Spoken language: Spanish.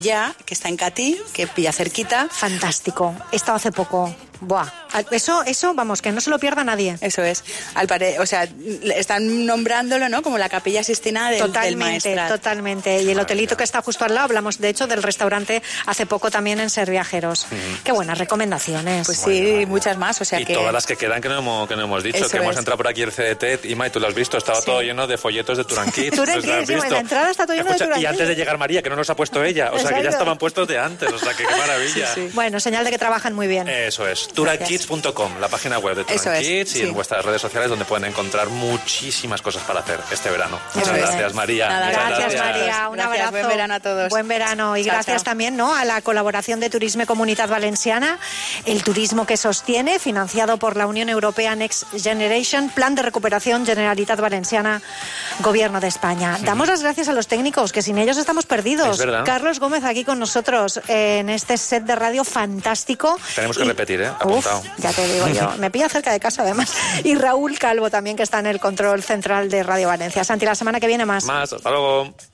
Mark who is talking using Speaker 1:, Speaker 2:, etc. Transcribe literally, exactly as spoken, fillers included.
Speaker 1: Ya, que está en Catí, que pilla cerquita.
Speaker 2: Fantástico. He estado hace poco. Buah. Eso, eso, vamos, que no se lo pierda nadie.
Speaker 1: Eso es. Al pare... O sea, están nombrándolo, ¿no? Como la Capilla Sixtina del,
Speaker 2: totalmente,
Speaker 1: del Maestrat.
Speaker 2: Totalmente. Y el hotelito que está justo al lado, hablamos de hecho del restaurante hace poco también en Ser Viajeros. Mm. Qué buenas recomendaciones.
Speaker 1: Pues sí, bueno, muchas más. O sea
Speaker 3: y
Speaker 1: que...
Speaker 3: todas las que quedan que no hemos, que no hemos dicho,
Speaker 1: eso
Speaker 3: que hemos
Speaker 1: es.
Speaker 3: entrado por aquí el C D T, Ima, y tú lo has visto, estaba sí. todo lleno de folletos de Turanquit.
Speaker 2: Turanquit, sí, la entrada está todo lleno
Speaker 3: Escucha,
Speaker 2: de Turanquit.
Speaker 3: Y antes de llegar María, que no nos ha puesto ella, o sea Exacto. que ya estaban puestos de antes, o sea que qué maravilla.
Speaker 2: Sí, sí. Bueno, señal de que trabajan muy bien.
Speaker 3: Eso es, turankids punto com, la página web de Turankids y sí. en vuestras redes sociales donde pueden encontrar muchísimas cosas para hacer este verano. Muchas
Speaker 1: Eso
Speaker 3: gracias,
Speaker 1: es.
Speaker 3: María.
Speaker 1: Nada,
Speaker 2: gracias,
Speaker 3: gracias,
Speaker 2: María. Un
Speaker 1: gracias,
Speaker 2: abrazo.
Speaker 1: Buen verano a todos.
Speaker 2: Buen verano. Y
Speaker 1: chao,
Speaker 2: gracias
Speaker 1: chao.
Speaker 2: también, ¿no?, a la colaboración de Turisme Comunitat Valenciana, el turismo que sostiene, financiado por la Unión Europea Next Generation, Plan de Recuperación Generalitat Valenciana, Gobierno de España. Sí. Damos las gracias a los técnicos, que sin ellos estamos perdidos.
Speaker 3: Es verdad.
Speaker 2: Carlos Gómez aquí con nosotros en este set de radio fantástico.
Speaker 3: Tenemos que y... repetir, ¿eh?
Speaker 2: Apuntado. Uf, ya te digo yo. Me pilla cerca de casa, además. Y Raúl Calvo también, que está en el control central de Radio Valencia. Santi, la semana que viene más.
Speaker 3: Más, hasta luego.